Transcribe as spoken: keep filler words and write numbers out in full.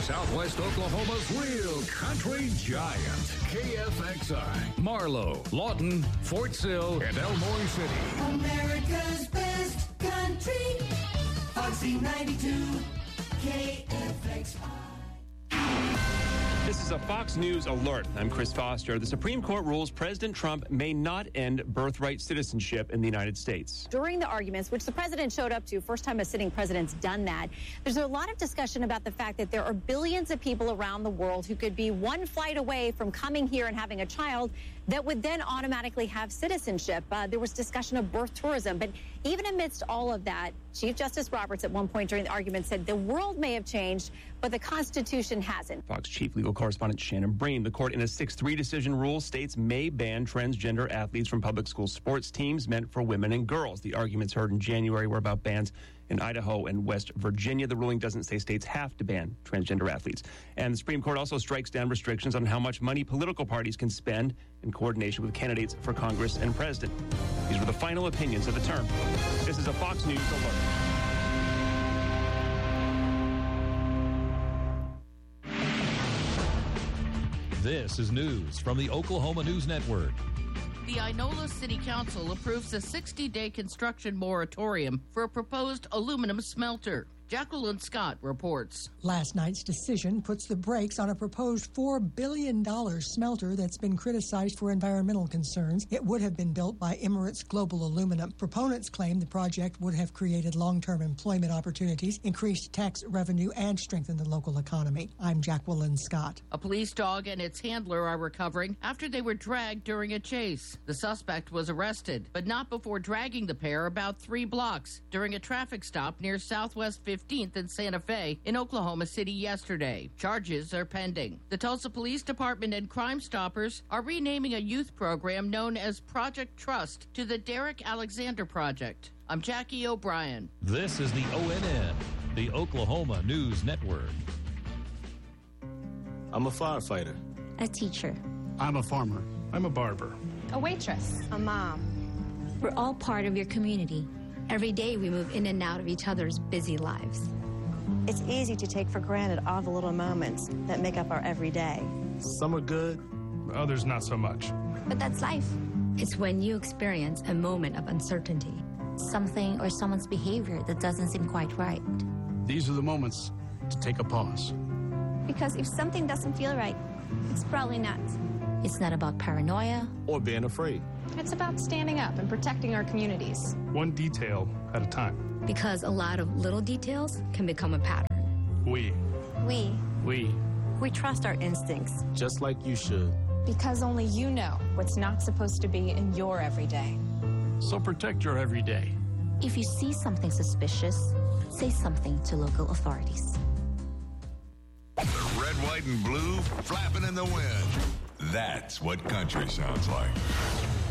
Southwest Oklahoma's real country giant. K F X I. Marlow, Lawton, Fort Sill, and Elmore City. America's best country. Foxy ninety-two. K F X I. This is a Fox News alert. I'm Chris Foster. The Supreme Court rules President Trump may not end birthright citizenship in the United States. During the arguments, which the president showed up to, first time a sitting president's done that, there's a lot of discussion about the fact that there are billions of people around the world who could be one flight away from coming here and having a child that would then automatically have citizenship. Uh, there was discussion of birth tourism. But even amidst all of that, Chief Justice Roberts at one point during the argument said the world may have changed, but the Constitution hasn't. Fox Chief Legal Correspondent Shannon Bream. The court in a six three decision rules states may ban transgender athletes from public school sports teams meant for women and girls. The arguments heard in January were about bans in Idaho and West Virginia. The ruling doesn't say states have to ban transgender athletes. And the Supreme Court also strikes down restrictions on how much money political parties can spend in coordination with candidates for Congress and president. These were the final opinions of the term. This is a Fox News alert. This is news from the Oklahoma News Network. The Inola City Council approves a sixty-day construction moratorium for a proposed aluminum smelter. Jacqueline Scott reports. Last night's decision puts the brakes on a proposed four billion dollars smelter that's been criticized for environmental concerns. It would have been built by Emirates Global Aluminum. Proponents claim the project would have created long-term employment opportunities, increased tax revenue, and strengthened the local economy. I'm Jacqueline Scott. A police dog and its handler are recovering after they were dragged during a chase. The suspect was arrested, but not before dragging the pair about three blocks during a traffic stop near Southwest fifteenth and Santa Fe in Oklahoma City yesterday. Charges are pending. The Tulsa Police Department and Crime Stoppers are renaming a youth program known as Project Trust to the Derek Alexander Project. I'm Jackie O'Brien. This is the O N N, the Oklahoma News Network. I'm a firefighter. A teacher. I'm a farmer. I'm a barber. A waitress. A mom. We're all part of your community. Every day we move in and out of each other's busy lives. It's easy to take for granted all the little moments that make up our everyday. Some are good, others not so much. But that's life. It's when you experience a moment of uncertainty, something or someone's behavior that doesn't seem quite right. These are the moments to take a pause. Because if something doesn't feel right, it's probably not. It's not about paranoia or being afraid. It's about standing up and protecting our communities. One detail at a time. Because a lot of little details can become a pattern. We. We. We. We trust our instincts. Just like you should. Because only you know what's not supposed to be in your everyday. So protect your everyday. If you see something suspicious, say something to local authorities. Red, white, and blue flapping in the wind. That's what country sounds like.